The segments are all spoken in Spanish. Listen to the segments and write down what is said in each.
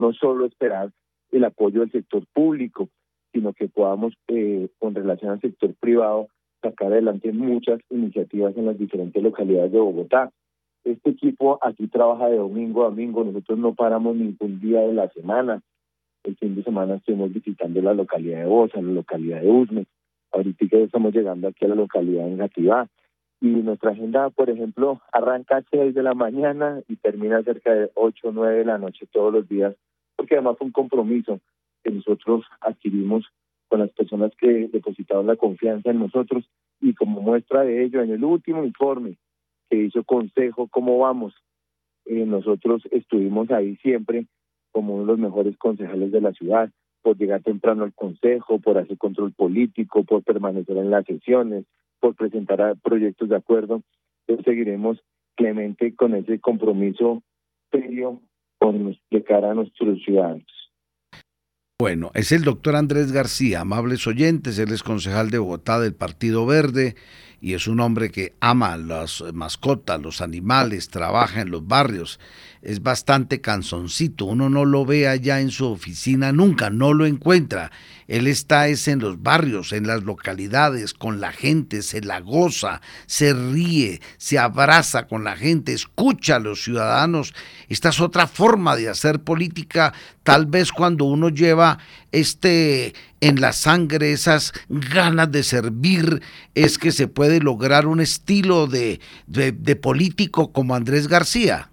no solo esperar el apoyo del sector público, sino que podamos, con relación al sector privado, sacar adelante muchas iniciativas en las diferentes localidades de Bogotá. Este equipo aquí trabaja de domingo a domingo, nosotros no paramos ningún día de la semana. El fin de semana estuvimos visitando la localidad de Bosa, la localidad de Usme. Ahorita ya estamos llegando aquí a la localidad de Engativá. Y nuestra agenda, por ejemplo, arranca a 6 de la mañana y termina cerca de 8 o 9 de la noche todos los días, porque además fue un compromiso que nosotros adquirimos con las personas que depositaron la confianza en nosotros, y como muestra de ello, en el último informe que hizo Consejo ¿Cómo vamos? Nosotros estuvimos ahí siempre como uno de los mejores concejales de la ciudad, por llegar temprano al consejo, por hacer control político, por permanecer en las sesiones, por presentar proyectos de acuerdo. Entonces seguiremos, Clemente, con ese compromiso serio de cara a nuestros ciudadanos. Bueno, es el doctor Andrés García, amables oyentes, él es concejal de Bogotá del Partido Verde y es un hombre que ama las mascotas, los animales, trabaja en los barrios, es bastante cansoncito, uno no lo ve allá en su oficina nunca, no lo encuentra, él está en los barrios, en las localidades, con la gente, se la goza, se ríe, se abraza con la gente, escucha a los ciudadanos. Esta es otra forma de hacer política, tal vez cuando uno lleva en la sangre esas ganas de servir, es que se puede lograr un estilo de político como Andrés García.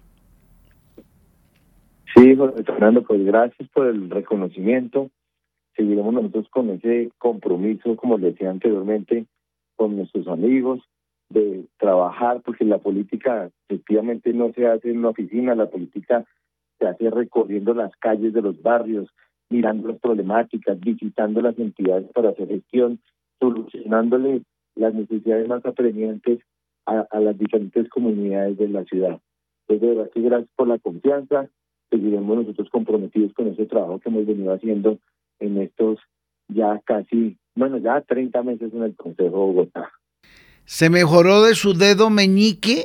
Sí, José Fernando, pues gracias por el reconocimiento. Seguiremos nosotros con ese compromiso, como les decía anteriormente, con nuestros amigos, de trabajar, porque la política efectivamente no se hace en una oficina, la política se hace recorriendo las calles de los barrios, mirando las problemáticas, visitando las entidades para hacer gestión, solucionándole las necesidades más apremiantes a las diferentes comunidades de la ciudad. Entonces, de verdad que gracias por la confianza, seguiremos nosotros comprometidos con ese trabajo que hemos venido haciendo en estos ya casi, ya 30 meses en el Consejo de Bogotá. ¿Se mejoró de su dedo meñique?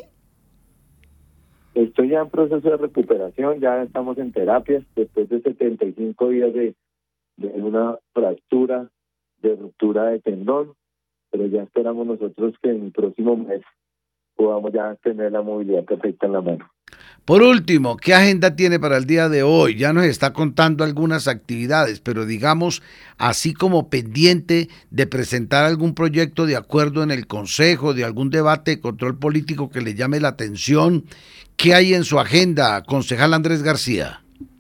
Estoy ya en proceso de recuperación, ya estamos en terapias, después de 75 días de una fractura, de ruptura de tendón, pero ya esperamos nosotros que en el próximo mes podamos ya tener la movilidad perfecta en la mano. Por último, ¿qué agenda tiene para el día de hoy? Ya nos está contando algunas actividades, pero digamos, así como pendiente de presentar algún proyecto de acuerdo en el Consejo, de algún debate de control político que le llame la atención, ¿qué hay en su agenda, concejal Andrés García?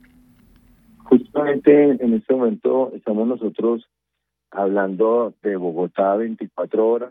Justamente en este momento estamos nosotros hablando de Bogotá 24 horas,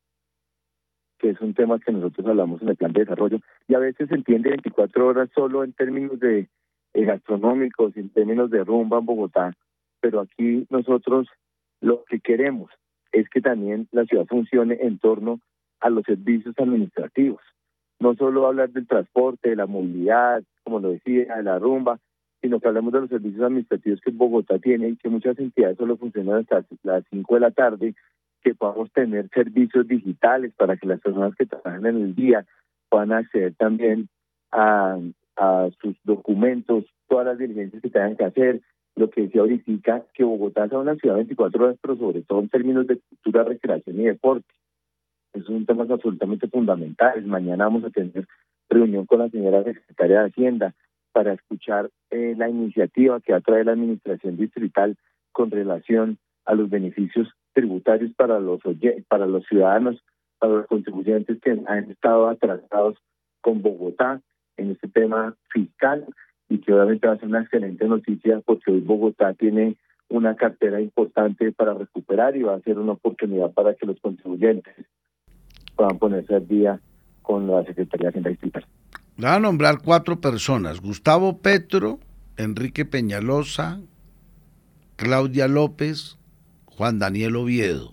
que es un tema que nosotros hablamos en el plan de desarrollo, y a veces se entiende 24 horas solo en términos de gastronómicos, en términos de rumba en Bogotá, pero aquí nosotros lo que queremos es que también la ciudad funcione en torno a los servicios administrativos, no solo hablar del transporte, de la movilidad, como lo decía, de la rumba, sino que hablemos de los servicios administrativos que Bogotá tiene y que muchas entidades solo funcionan hasta las 5 de la tarde, que podamos tener servicios digitales para que las personas que trabajan en el día puedan acceder también a sus documentos, todas las diligencias que tengan que hacer, lo que se ahorita que Bogotá sea una ciudad 24 horas, pero sobre todo en términos de cultura, recreación y deporte. Esos son temas absolutamente fundamentales. Mañana vamos a tener reunión con la señora secretaria de Hacienda para escuchar la iniciativa que va a traer la administración distrital con relación a los beneficios tributarios para los ciudadanos, para los contribuyentes que han estado atrasados con Bogotá en este tema fiscal, y que obviamente va a ser una excelente noticia porque hoy Bogotá tiene una cartera importante para recuperar y va a ser una oportunidad para que los contribuyentes puedan ponerse al día con la Secretaría de Hacienda Distrital. Le van a nombrar 4 personas: Gustavo Petro, Enrique Peñalosa, Claudia López, Juan Daniel Oviedo.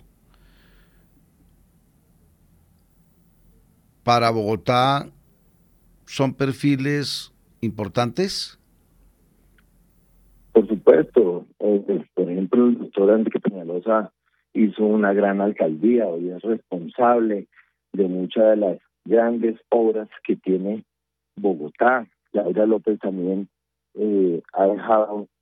Para Bogotá, ¿son perfiles importantes? Por supuesto, por ejemplo, el doctor Enrique Peñalosa hizo una gran alcaldía, hoy es responsable de muchas de las grandes obras que tiene Bogotá. Claudia López también ha dejado